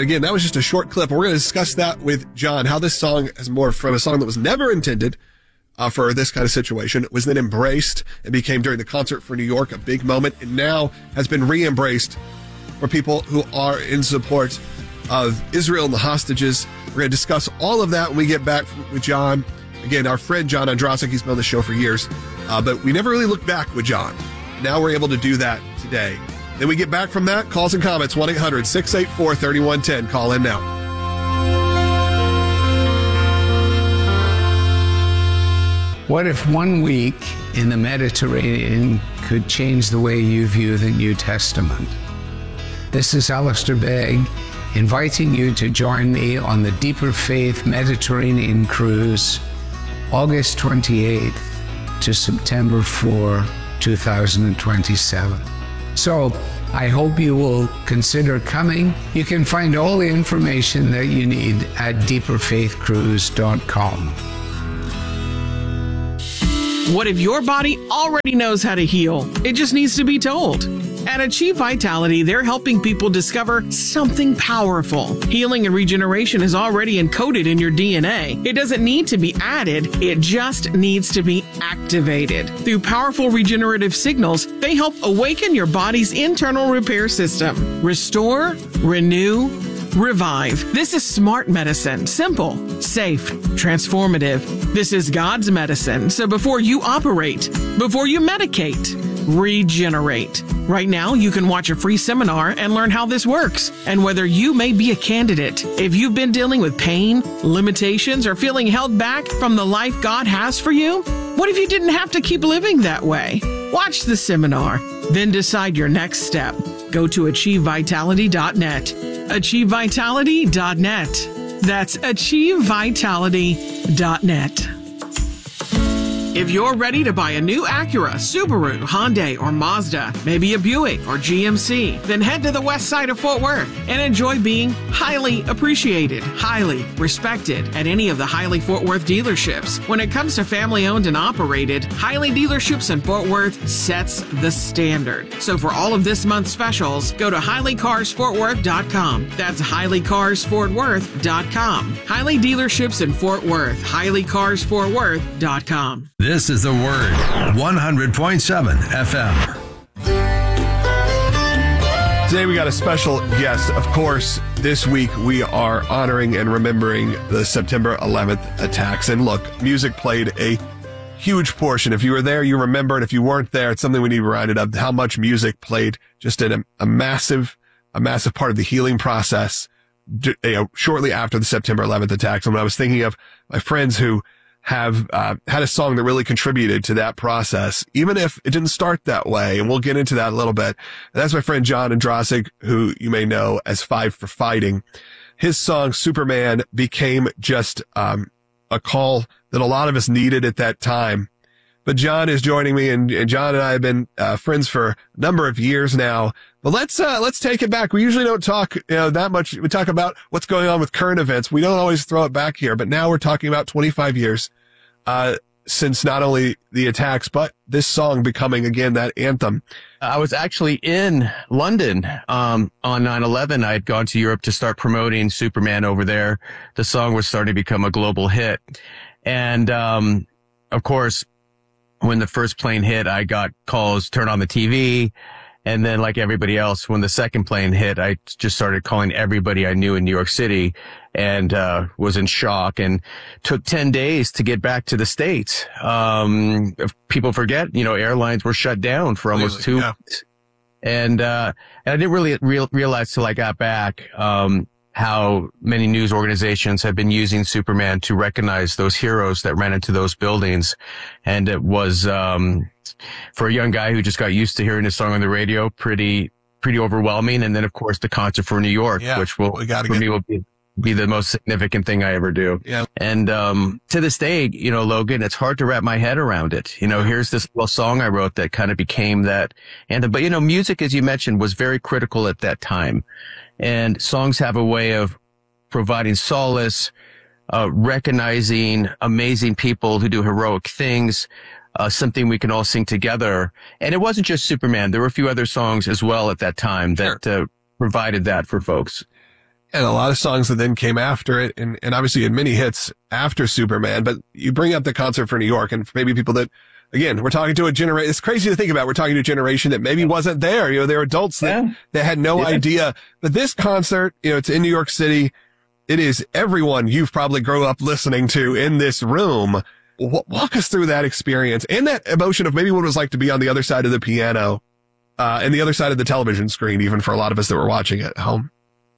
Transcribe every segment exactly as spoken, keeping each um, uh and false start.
right, again, that was just a short clip. We're going to discuss that with John, how this song is more from a song that was never intended uh, for this kind of situation, was then embraced and became during the concert for New York a big moment, and now has been re-embraced for people who are in support of Israel and the hostages. We're going to discuss all of that when we get back with John. Again, our friend John Ondrasik, he's been on the show for years, uh, but we never really looked back with John. Now we're able to do that today. Then we get back from that, calls and comments, one eight hundred six eight four three one one zero. Call in now. What if one week in the Mediterranean could change the way you view the New Testament? This is Alistair Begg, inviting you to join me on the Deeper Faith Mediterranean Cruise, August twenty-eighth to September fourth, two thousand twenty-seven. So I hope you will consider coming. You can find all the information that you need at deeper faith cruise dot com. What if your body already knows how to heal? It just needs to be told. At Achieve Vitality, they're helping people discover something powerful. Healing and regeneration is already encoded in your D N A. It doesn't need to be added, it just needs to be activated. Through powerful regenerative signals, they help awaken your body's internal repair system. Restore, renew, revive. This is smart medicine. Simple, safe, transformative. This is God's medicine. So before you operate, before you medicate, regenerate. Right now, you can watch a free seminar and learn how this works and whether you may be a candidate. If you've been dealing with pain, limitations, or feeling held back from the life God has for you, what if you didn't have to keep living that way? Watch the seminar, then decide your next step. Go to achieve vitality dot net. achieve vitality dot net. That's achieve vitality dot net. If you're ready to buy a new Acura, Subaru, Hyundai, or Mazda, maybe a Buick or G M C, then head to the west side of Fort Worth and enjoy being highly appreciated, highly respected at any of the Hiley Fort Worth dealerships. When it comes to family-owned and operated, Hiley Dealerships in Fort Worth sets the standard. So for all of this month's specials, go to Hiley Cars Fort Worth dot com. That's Hiley Cars Fort Worth dot com. Hiley Dealerships in Fort Worth, Hiley Cars Fort Worth dot com. This is The Word, one hundred point seven F M. Today we got a special guest. Of course, this week we are honoring and remembering the September eleventh attacks. And look, music played a huge portion. If you were there, you remember. And if you weren't there, it's something we need reminded of, how much music played just in a, a massive, a massive part of the healing process you know, shortly after the September eleventh attacks. And when I was thinking of my friends who have uh, had a song that really contributed to that process, even if it didn't start that way. And we'll get into that a little bit. And that's my friend John Ondrasik, who you may know as Five for Fighting. His song Superman became just um, a call that a lot of us needed at that time. But John is joining me, and, and John and I have been uh, friends for a number of years now. But let's uh, let's take it back. We usually don't talk you know, that much. We talk about what's going on with current events. We don't always throw it back here. But now we're talking about twenty-five years uh, since not only the attacks, but this song becoming, again, that anthem. I was actually in London um, on nine eleven. I had gone to Europe to start promoting Superman over there. The song was starting to become a global hit. And, um, of course, when the first plane hit, I got calls, turn on the T V. And then like everybody else, when the second plane hit, I just started calling everybody I knew in New York City and, uh, was in shock, and took ten days to get back to the States. Um, if people forget, you know, airlines were shut down for almost two yeah. weeks. And, uh, and I didn't really real, realize till I got back, um, how many news organizations have been using Superman to recognize those heroes that ran into those buildings. And it was, um, for a young guy who just got used to hearing his song on the radio, pretty, pretty overwhelming. And then, of course, the concert for New York, yeah, which will, we gotta for get- me will be, be the most significant thing I ever do. Yeah. And, um, to this day, you know, Logan, it's hard to wrap my head around it. You know, here's this little song I wrote that kind of became that anthem. But, you know, music, as you mentioned, was very critical at that time. And songs have a way of providing solace, uh, recognizing amazing people who do heroic things, uh, something we can all sing together. And it wasn't just Superman. There were a few other songs as well at that time that, Sure. uh, provided that for folks. And a lot of songs that then came after it, and, and obviously had many hits after Superman. But you bring up the Concert for New York, and for maybe people that, again, we're talking to a generation. It's crazy to think about. We're talking to a generation that maybe wasn't there. You know, they're adults that, Yeah. that had no Yeah. idea. But this concert, you know, it's in New York City. It is everyone you've probably grew up listening to in this room. W- walk us through that experience and that emotion of maybe what it was like to be on the other side of the piano, uh, and the other side of the television screen, even for a lot of us that were watching at home.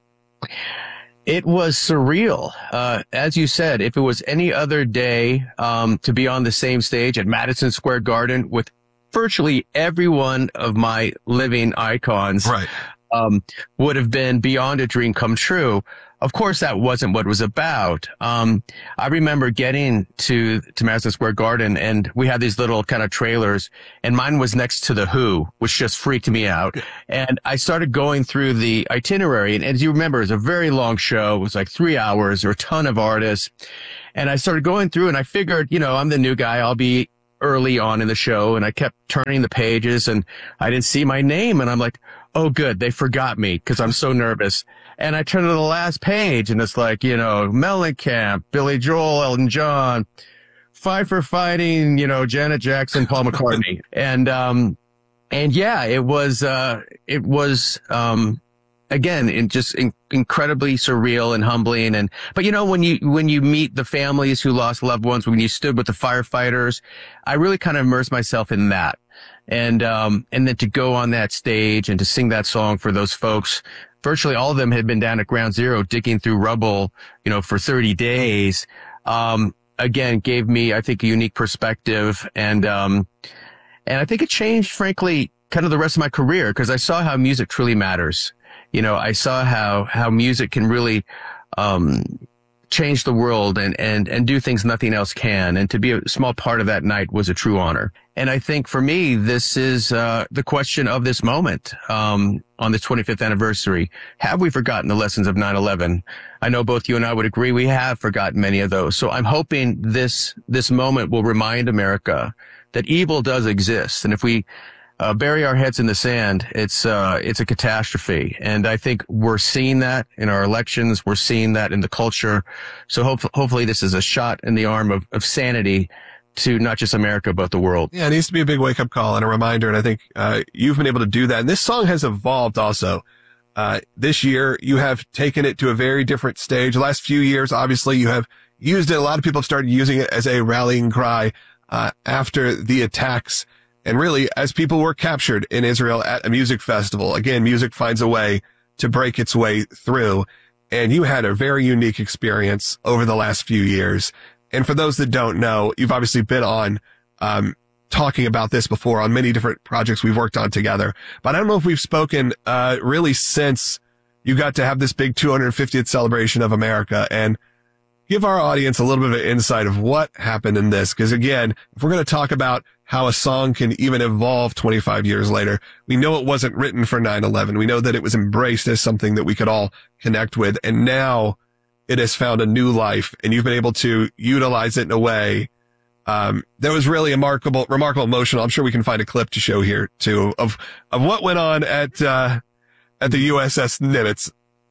It was surreal. Uh, as you said, if it was any other day, um, to be on the same stage at Madison Square Garden with virtually every one of my living icons, Right. um, would have been beyond a dream come true. Of course, that wasn't what it was about. Um, I remember getting to, to Madison Square Garden, and we had these little kind of trailers, and mine was next to The Who, which just freaked me out. And I started going through the itinerary, and as you remember, it was a very long show. It was like three hours, there were a ton of artists. And I started going through, and I figured, you know, I'm the new guy, I'll be early on in the show, and I kept turning the pages, and I didn't see my name, and I'm like, oh, good, they forgot me, because I'm so nervous. And I turned to the last page, and it's like, you know, Mellencamp, Billy Joel, Elton John, Five for Fighting, you know, Janet Jackson, Paul McCartney. and, um, and yeah, it was, uh, it was, um, again, it just in- incredibly surreal and humbling. And, but you know, when you, when you meet the families who lost loved ones, when you stood with the firefighters, I really kind of immersed myself in that. And, um, and then to go on that stage and to sing that song for those folks, virtually all of them had been down at ground zero digging through rubble, you know, for thirty days. Um, again, gave me, I think, a unique perspective. And, um, and I think it changed, frankly, kind of the rest of my career, because I saw how music truly matters. You know, I saw how, how music can really, um, change the world and, and, and do things nothing else can. And to be a small part of that night was a true honor. And I think for me, this is, uh, the question of this moment, um, on the twenty-fifth anniversary. Have we forgotten the lessons of nine eleven? I know both you and I would agree we have forgotten many of those. So I'm hoping this, this moment will remind America that evil does exist. And if we, Uh, bury our heads in the sand, it's, uh, it's a catastrophe. And I think we're seeing that in our elections. We're seeing that in the culture. So hope, hopefully this is a shot in the arm of, of sanity to not just America, but the world. Yeah, it needs to be a big wake up call and a reminder. And I think, uh, you've been able to do that. And this song has evolved also. Uh, this year you have taken it to a very different stage. The last few years, obviously you have used it. A lot of people have started using it as a rallying cry, uh, after the attacks. And really, as people were captured in Israel at a music festival, again, music finds a way to break its way through. And you had a very unique experience over the last few years. And for those that don't know, you've obviously been on, um, talking about this before on many different projects we've worked on together. But I don't know if we've spoken, uh, really since you got to have this big two hundred fiftieth celebration of America, and give our audience a little bit of insight of what happened in this. Because again, if we're going to talk about how a song can even evolve twenty-five years later, we know it wasn't written for nine eleven. We know that it was embraced as something that we could all connect with. And now it has found a new life, and you've been able to utilize it in a way, um, that was really remarkable, remarkable, emotional. I'm sure we can find a clip to show here too of, of what went on at, uh, at the U S S Nimitz.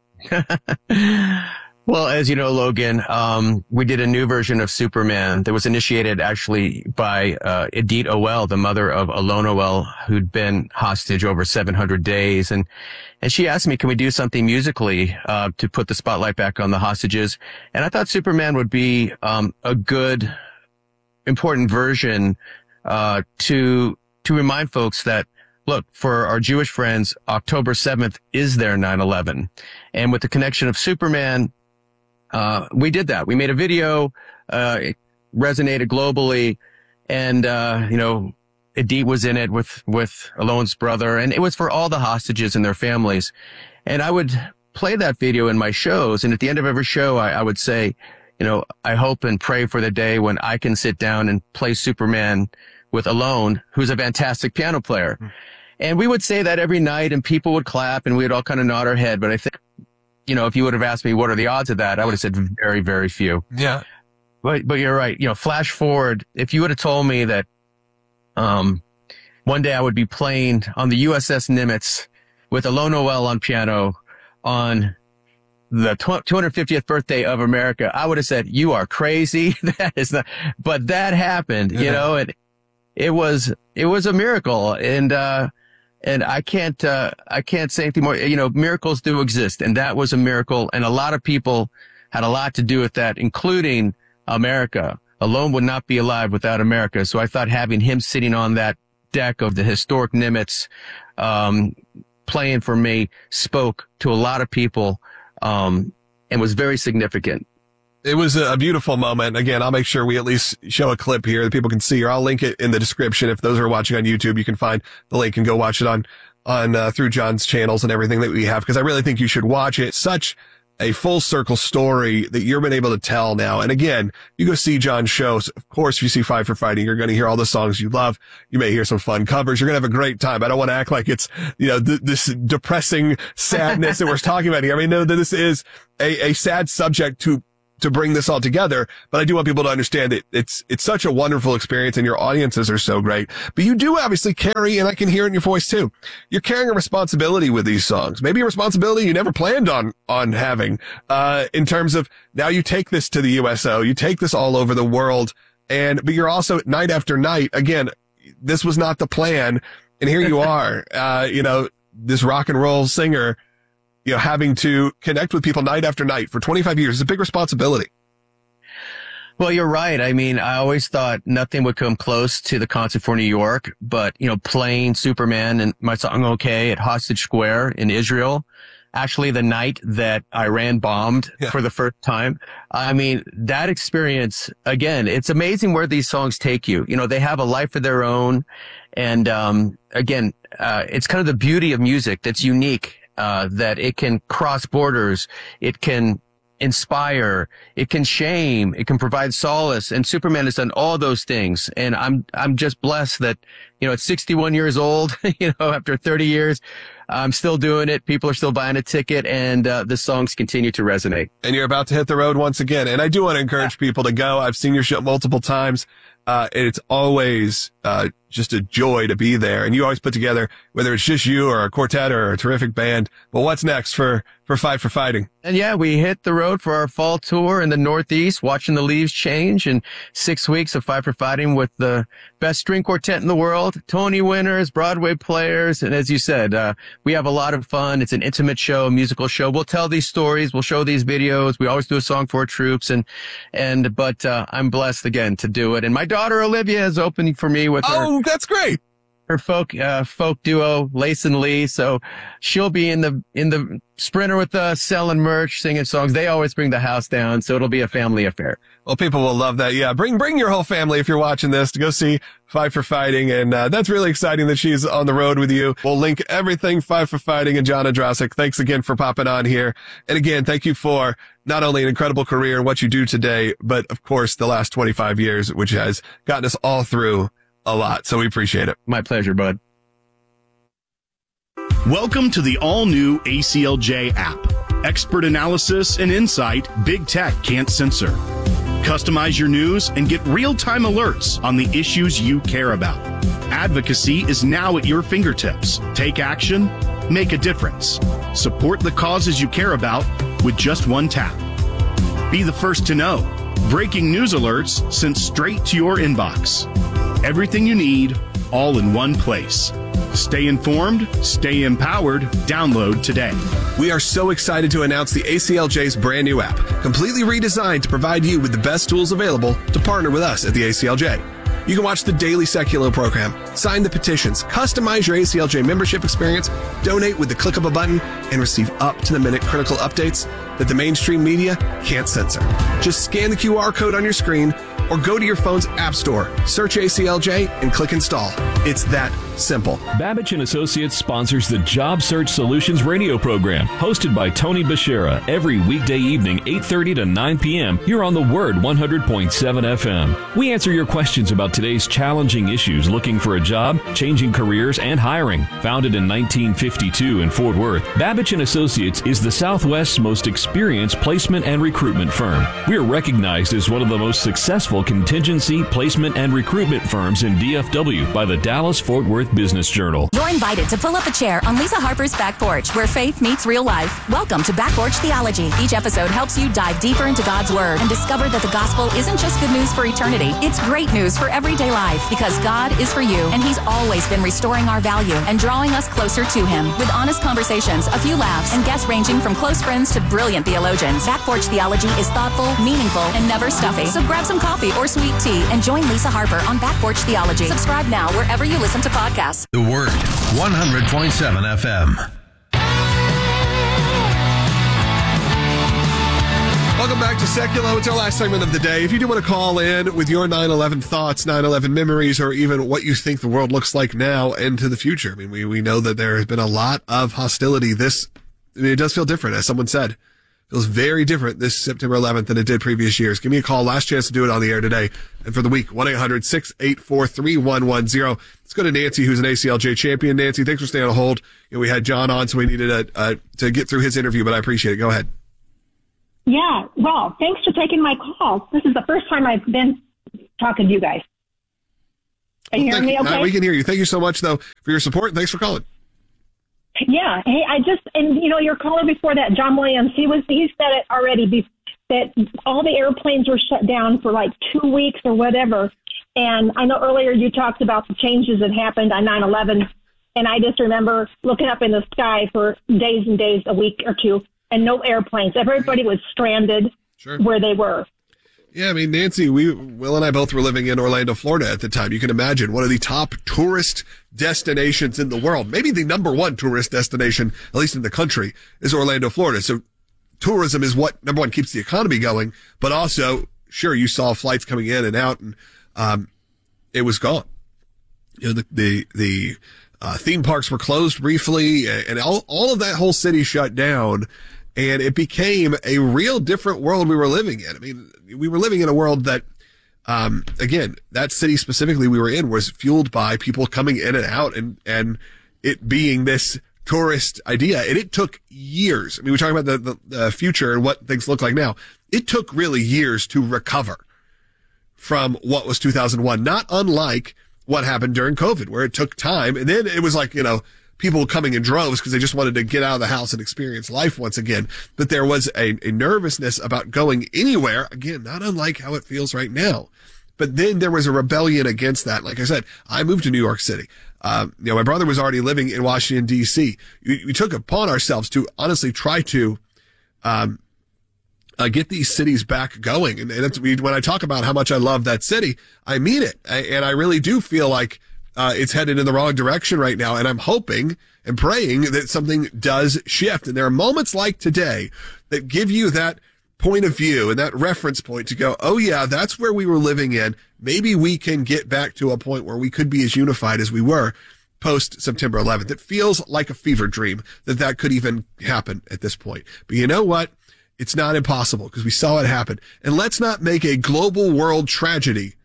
Well, as you know, Logan, um, we did a new version of Superman that was initiated actually by uh, Edith Owell, the mother of Alon Owell, who'd been hostage over seven hundred days. And and she asked me, can we do something musically uh, to put the spotlight back on the hostages? And I thought Superman would be um, a good, important version uh, to to remind folks that, look, for our Jewish friends, October seventh is their nine eleven. And with the connection of Superman, Uh, we did that. We made a video, uh, it resonated globally, and, uh, you know, Edith was in it with, with Alon's brother, and it was for all the hostages and their families. And I would play that video in my shows, and at the end of every show, I, I would say, you know, I hope and pray for the day when I can sit down and play Superman with Alon, who's a fantastic piano player. Mm-hmm. And we would say that every night, and people would clap, and we'd all kind of nod our head, but I think, you know, if you would have asked me what are the odds of that, I would have said very, very few. Yeah. But, but you're right. You know, flash forward. If you would have told me that, um, one day I would be playing on the U S S Nimitz with Alon Owell on piano on the two hundred fiftieth birthday of America, I would have said, you are crazy. That is not, but that happened, you yeah. know, and it was, it was a miracle. And, uh, and I can't, uh, I can't say anything more. You know, miracles do exist, and that was a miracle. And a lot of people had a lot to do with that, including America. Alone would not be alive without America. So I thought having him sitting on that deck of the historic Nimitz, um, playing for me spoke to a lot of people, um, and was very significant. It was a beautiful moment. Again, I'll make sure we at least show a clip here that people can see, or I'll link it in the description. If those are watching on YouTube, you can find the link and go watch it on, on, uh, through John's channels and everything that we have, because I really think you should watch it. Such a full circle story that you've been able to tell now. And again, you go see John's shows. Of course, if you see Five for Fighting, you're going to hear all the songs you love. You may hear some fun covers. You're going to have a great time. I don't want to act like it's, you know, th- this depressing sadness that we're talking about here. I mean, no, this is a, a sad subject to to bring this all together, but I do want people to understand that it's, it's such a wonderful experience and your audiences are so great. But you do obviously carry, and I can hear it in your voice too, you're carrying a responsibility with these songs, maybe a responsibility you never planned on, on having, uh, in terms of now you take this to the U S O, you take this all over the world, and, but you're also night after night, again, this was not the plan, and here you are, uh, you know, this rock and roll singer, you know, having to connect with people night after night for twenty-five years is a big responsibility. Well, you're right. I mean, I always thought nothing would come close to the concert for New York, but, you know, playing Superman and my song Okay at Hostage Square in Israel, actually the night that Iran bombed yeah. for the first time. I mean, that experience, again, it's amazing where these songs take you. You know, they have a life of their own. And, um, again, uh, it's kind of the beauty of music that's unique. Uh, that it can cross borders, it can inspire, it can shame, it can provide solace, and Superman has done all those things. And I'm, I'm just blessed that, you know, at sixty-one years old, you know, after thirty years, I'm still doing it. People are still buying a ticket, and uh, the songs continue to resonate. And you're about to hit the road once again. And I do want to encourage people to go. I've seen your show multiple times. Uh, and it's always, uh, just a joy to be there. And you always put together, whether it's just you or a quartet or a terrific band. But what's next for, for Five for Fighting? And yeah, we hit the road for our fall tour in the Northeast, watching the leaves change, and six weeks of Five for Fighting with the best string quartet in the world, Tony winners, Broadway players. And as you said, uh, we have a lot of fun. It's an intimate show, a musical show. We'll tell these stories. We'll show these videos. We always do a song for our troops. And, and, but, uh, I'm blessed again to do it. And my daughter Olivia is opening for me with her. Oh, that's great. Her folk, uh, folk duo, Lace and Lee. So she'll be in the, in the Sprinter with us, selling merch, singing songs. They always bring the house down. So it'll be a family affair. Well, people will love that. Yeah. Bring, bring your whole family if you're watching this to go see Five for Fighting. And, uh, that's really exciting that she's on the road with you. We'll link everything Five for Fighting and John Ondrasik. Thanks again for popping on here. And again, thank you for not only an incredible career and what you do today, but of course the last twenty-five years, which has gotten us all through a lot. So we appreciate it. My pleasure, bud. Welcome to the all-new A C L J app. Expert analysis and insight Big Tech can't censor. Customize your news and get real-time alerts on the issues you care about. Advocacy is now at your fingertips. Take action, make a difference. Support the causes you care about with just one tap. Be the first to know. Breaking news alerts sent straight to your inbox. Everything you need, all in one place. Stay informed, stay empowered. Download today. We are so excited to announce the A C L J's brand new app, completely redesigned to provide you with the best tools available to partner with us at the A C L J. You can watch the daily Seculo program, sign the petitions, customize your A C L J membership experience, donate with the click of a button, and receive up-to-the-minute critical updates that the mainstream media can't censor. Just scan the Q R code on your screen or go to your phone's app store, search A C L J, and click install. It's that simple. Babbage and Associates sponsors the Job Search Solutions radio program, hosted by Tony Bashera, every weekday evening, eight thirty to nine p.m. here on the Word one hundred point seven F M. We answer your questions about today's challenging issues, looking for a job, changing careers, and hiring. Founded in nineteen fifty-two in Fort Worth, Babbage and Associates is the Southwest's most experienced placement and recruitment firm. We are recognized as one of the most successful contingency, placement, and recruitment firms in D F W by the Dallas-Fort Worth Worth Business Journal. You're invited to pull up a chair on Lisa Harper's Back Porch, where faith meets real life. Welcome to Back Porch Theology. Each episode helps you dive deeper into God's Word and discover that the gospel isn't just good news for eternity. It's great news for everyday life, because God is for you, and He's always been restoring our value and drawing us closer to Him. With honest conversations, a few laughs, and guests ranging from close friends to brilliant theologians, Back Porch Theology is thoughtful, meaningful, and never stuffy. So grab some coffee or sweet tea and join Lisa Harper on Back Porch Theology. Subscribe now wherever you listen to podcasts. The Word, one hundred point seven F M. Welcome back to Seculo. It's our last segment of the day. If you do want to call in with your nine eleven thoughts, nine eleven memories, or even what you think the world looks like now into the future. I mean, we, we know that there has been a lot of hostility. This, I mean, it does feel different, as someone said. It feels very different this September eleventh than it did previous years. Give me a call. Last chance to do it on the air today. And for the week, one eight hundred six eight four three one one zero. Let's go to Nancy, who's an A C L J champion. Nancy, thanks for staying on hold. You know, we had John on, so we needed a, uh, to get through his interview, but I appreciate it. Go ahead. Yeah, well, thanks for taking my call. This is the first time I've been talking to you guys. Are you well, hearing me okay? Uh, we can hear you. Thank you so much, though, for your support. Thanks for calling. Yeah. Hey, I just, and you know, your caller before that, John Williams, he was, he said it already, be, that all the airplanes were shut down for like two weeks or whatever. And I know earlier you talked about the changes that happened on nine eleven. And I just remember looking up in the sky for days and days, a week or two, and no airplanes. Everybody was stranded sure. where they were. Yeah, I mean, Nancy, we, Will and I both were living in Orlando, Florida at the time. You can imagine one of the top tourist destinations in the world, maybe the number one tourist destination, at least in the country, is Orlando, Florida. So tourism is what, number one, keeps the economy going, but also, sure, you saw flights coming in and out, and um, it was gone. You know, the, the, the uh, theme parks were closed briefly, and all, all of that whole city shut down. And it became a real different world we were living in. I mean, we were living in a world that, um, again, that city specifically we were in was fueled by people coming in and out, and, and it being this tourist idea. And it took years. I mean, we're talking about the, the, the future and what things look like now. It took really years to recover from what was two thousand one, not unlike what happened during COVID, where it took time. And then it was like, you know, people coming in droves because they just wanted to get out of the house and experience life once again. But there was a, a nervousness about going anywhere. Again, not unlike how it feels right now. But then there was a rebellion against that. Like I said, I moved to New York City. Um, you know, my brother was already living in Washington, D C. We, we took upon ourselves to honestly try to, um, uh, get these cities back going. And, and that's, when I talk about how much I love that city, I mean it. I, and I really do feel like Uh, it's headed in the wrong direction right now. And I'm hoping and praying that something does shift. And there are moments like today that give you that point of view and that reference point to go, oh yeah, that's where we were living in. Maybe we can get back to a point where we could be as unified as we were post September eleventh. It feels like a fever dream that that could even happen at this point. But you know what? It's not impossible because we saw it happen. And let's not make a global world tragedy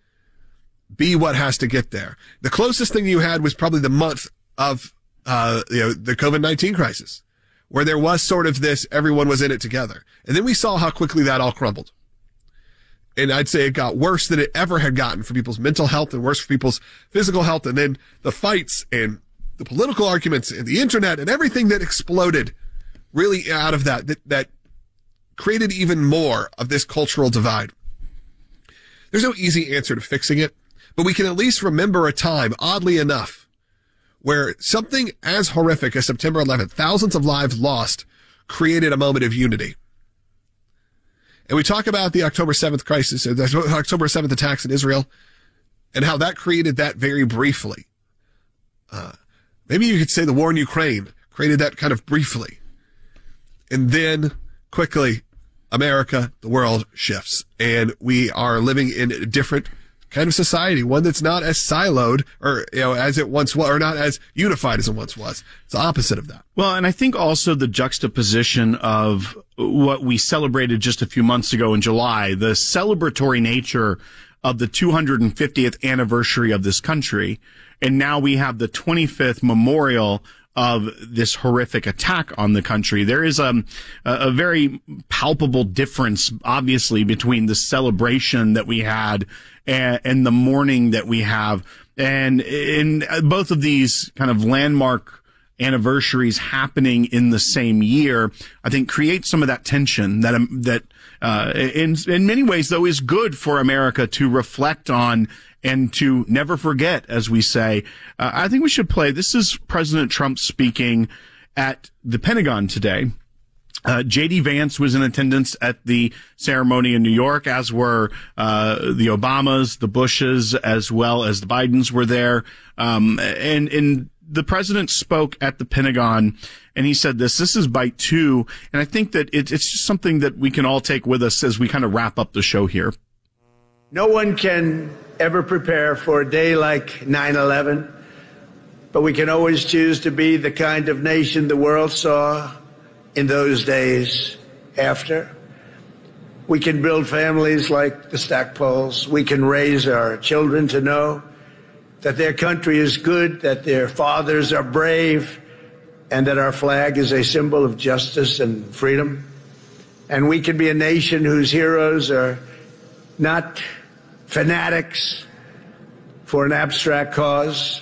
be what has to get there. The closest thing you had was probably the month of, uh, you know, the COVID nineteen crisis, where there was sort of this, everyone was in it together. And then we saw how quickly that all crumbled. And I'd say it got worse than it ever had gotten for people's mental health and worse for people's physical health. And then the fights and the political arguments and the internet and everything that exploded really out of that, that, that created even more of this cultural divide. There's no easy answer to fixing it. But we can at least remember a time, oddly enough, where something as horrific as September eleventh, thousands of lives lost, created a moment of unity. And we talk about the October seventh crisis, the October seventh attacks in Israel, and how that created that very briefly. Uh, maybe you could say the war in Ukraine created that kind of briefly. And then quickly, America, the world shifts. And we are living in a different kind of society, one that's not as siloed or, you know, as it once was, or not as unified as it once was. It's the opposite of that. Well, and I think also the juxtaposition of what we celebrated just a few months ago in July, the celebratory nature of the two hundred fiftieth anniversary of this country. And now we have the twenty-fifth memorial of this horrific attack on the country. There is a, a very palpable difference, obviously, between the celebration that we had and, and the mourning that we have. And in both of these kind of landmark anniversaries happening in the same year, I think creates some of that tension that, um, that, uh, in, in many ways, though, is good for America to reflect on and to never forget, as we say. Uh, I think we should play. This is President Trump speaking at the Pentagon today. Uh, J D Vance was in attendance at the ceremony in New York, as were uh, the Obamas, the Bushes, as well as the Bidens were there. Um, and, and the president spoke at the Pentagon, and he said this. This is bite two, and I think that it, it's just something that we can all take with us as we kind of wrap up the show here. No one can ever prepare for a day like nine eleven, but we can always choose to be the kind of nation the world saw in those days after. We can build families like the Stackpoles. We can raise our children to know that their country is good, that their fathers are brave, and that our flag is a symbol of justice and freedom. And we can be a nation whose heroes are not fanatics for an abstract cause.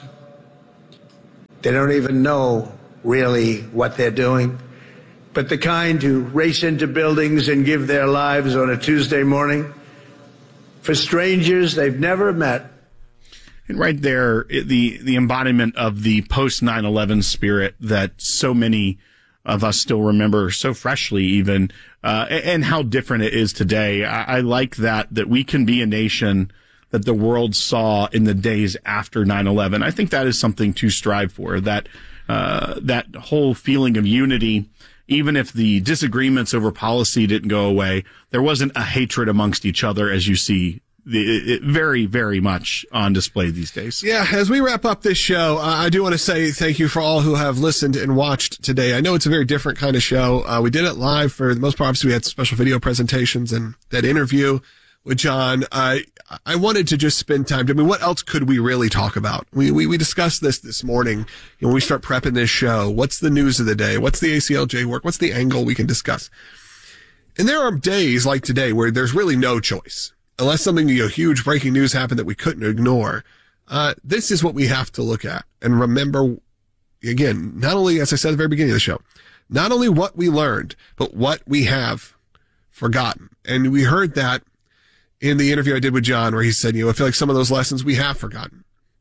They don't even know really what they're doing, but the kind who race into buildings and give their lives on a Tuesday morning for strangers they've never met. And right there, the, the embodiment of the post nine eleven spirit that so many of us still remember so freshly even, uh, and how different it is today. I, I like that, that we can be a nation that the world saw in the days after nine eleven. I think that is something to strive for, that, uh, that whole feeling of unity. Even if the disagreements over policy didn't go away, there wasn't a hatred amongst each other, as you see the, it very, very much on display these days. Yeah, as we wrap up this show, uh, I do want to say thank you for all who have listened and watched today. I know it's a very different kind of show. Uh, we did it live for the most part. Obviously, we had special video presentations and that interview with John. I I wanted to just spend time. I mean, what else could we really talk about? We we, we discussed this this morning. You know, when we start prepping this show, what's the news of the day? What's the A C L J work? What's the angle we can discuss? And there are days like today where there's really no choice. Unless something, you know, huge breaking news happened that we couldn't ignore. Uh, this is what we have to look at and remember, again, not only, as I said at the very beginning of the show, not only what we learned, but what we have forgotten. And we heard that in the interview I did with John, where he said, you know, I feel like some of those lessons we have forgotten.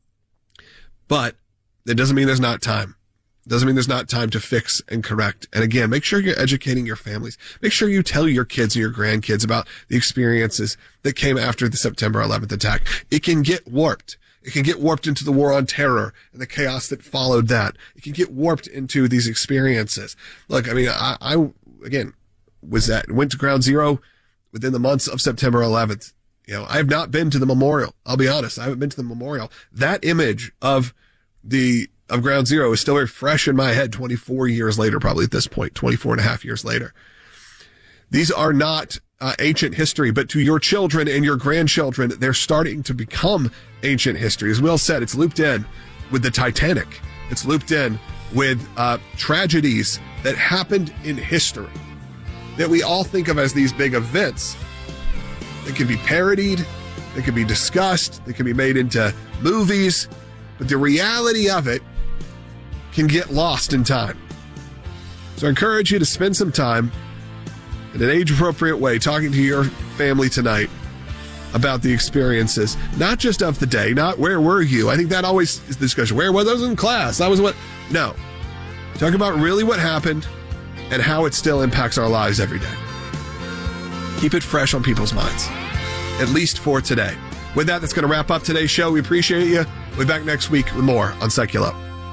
But that doesn't mean there's not time. Doesn't mean there's not time to fix and correct. And again, make sure you're educating your families. Make sure you tell your kids and your grandkids about the experiences that came after the September eleventh attack. It can get warped. It can get warped into the war on terror and the chaos that followed that. It can get warped into these experiences. Look, I mean, I, I again, was at, went to Ground Zero within the months of September eleventh. You know, I have not been to the memorial. I'll be honest. I haven't been to the memorial. That image of the, of Ground Zero is still very fresh in my head twenty-four years later, probably at this point, twenty-four and a half years later. These are not uh, ancient history, but to your children and your grandchildren, they're starting to become ancient history. As Will said, it's looped in with the Titanic. It's looped in with uh, tragedies that happened in history that we all think of as these big events. They can be parodied, they can be discussed, they can be made into movies, but the reality of it can get lost in time. So I encourage you to spend some time in an age-appropriate way talking to your family tonight about the experiences, not just of the day, not where were you. I think that always is the discussion. Where was I? Was in class? That was what? No. Talk about really what happened and how it still impacts our lives every day. Keep it fresh on people's minds, at least for today. With that, that's going to wrap up today's show. We appreciate you. We'll be back next week with more on Secular.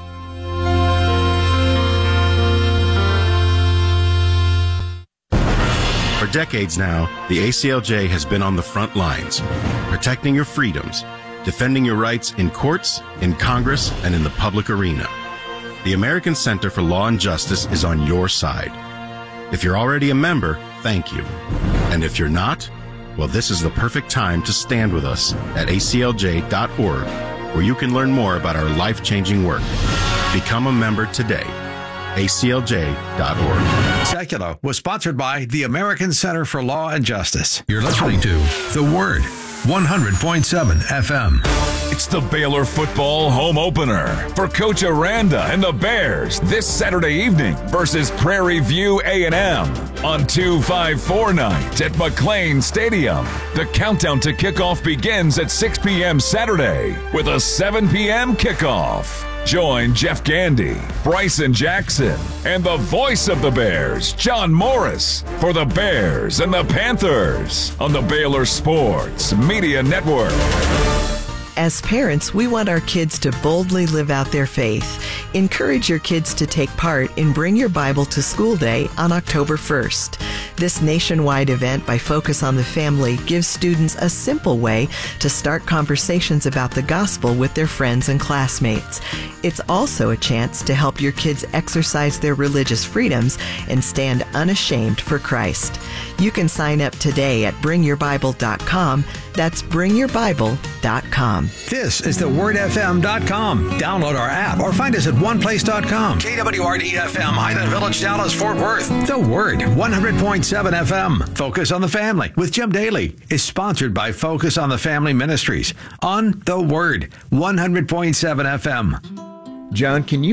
For decades now, the A C L J has been on the front lines, protecting your freedoms, defending your rights in courts, in Congress, and in the public arena. The American Center for Law and Justice is on your side. If you're already a member, thank you. And if you're not, well, this is the perfect time to stand with us at A C L J dot org, where you can learn more about our life-changing work. Become a member today. A C L J dot org. Secular was sponsored by the American Center for Law and Justice. You're listening to The Word, one hundred point seven F M. It's the Baylor football home opener for Coach Aranda and the Bears this Saturday evening versus Prairie View A and M on two five four night at McLean Stadium. The countdown to kickoff begins at six p.m. Saturday with a seven p.m. kickoff. Join Jeff Gandy, Bryson Jackson, and the voice of the Bears, John Morris, for the Bears and the Panthers on the Baylor Sports Media Network. As parents, we want our kids to boldly live out their faith. Encourage your kids to take part in Bring Your Bible to School Day on October first. This nationwide event by Focus on the Family gives students a simple way to start conversations about the gospel with their friends and classmates. It's also a chance to help your kids exercise their religious freedoms and stand unashamed for Christ. You can sign up today at bring your bible dot com. That's bring your bible dot com. This is the word f m dot com. Download our app or find us at one place dot com. K W R D F M, Highland Village, Dallas, Fort Worth. The Word, one hundred point seven F M. Focus on the Family with Jim Daly is sponsored by Focus on the Family Ministries on The Word, one hundred point seven F M. John, can you